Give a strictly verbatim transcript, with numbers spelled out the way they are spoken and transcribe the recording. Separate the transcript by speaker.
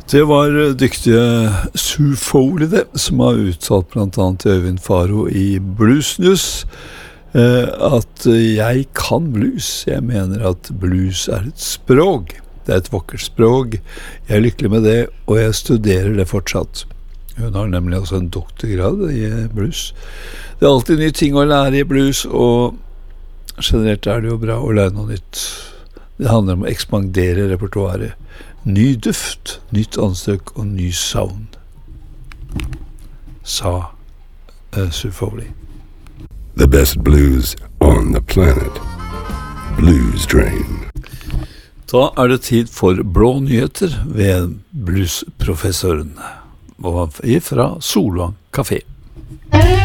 Speaker 1: Det var dyktige Sue Foley det, som har uttalt blant annet til Øyvind Faro i Blues News eh, at jeg kan blues. Jeg mener at blues er et språk. Det er et vakkert språk. Jeg er lykkelig med det, og jeg studerer det fortsatt. Hun har nemlig også en doktorgrad i blues. Det er alltid nye ting å lære i blues, og generelt er det jo bra å lære noe nytt. Det handler om å ekspandere repertoaret. Ny duft, nytt anstøk og ny sound, sa uh, Sue Foley.
Speaker 2: The best blues on the planet. Blues Train.
Speaker 1: Da er det tid for blå nyheter ved bluesprofessoren, og fra Solvang Café.